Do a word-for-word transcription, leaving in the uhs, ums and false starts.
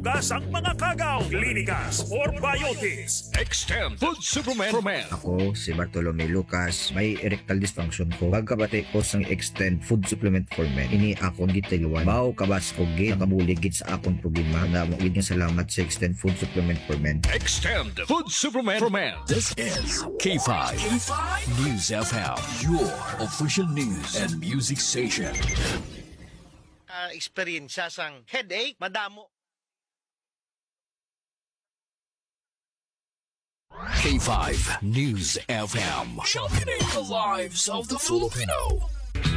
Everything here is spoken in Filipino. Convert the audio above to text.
mahugas ang mga kagaw. Clinicas for Biotics. Extend Food Supplement for Men. Ako, si Bartolome Lucas, may erectile dysfunction ko. Pagkabati ko sang Extend Food Supplement for Men. Ini akong gitiluan. Bao kabas ko gid nakabuligid sa akong problema. Na mo gid nga salamat sa Extend Food Supplement for Men. Extend Food Supplement for Men. This is K five. K five News F M, your official news and music station. Uh, experience sang headache, madamo. K five News F M, championing the lives of the Filipino.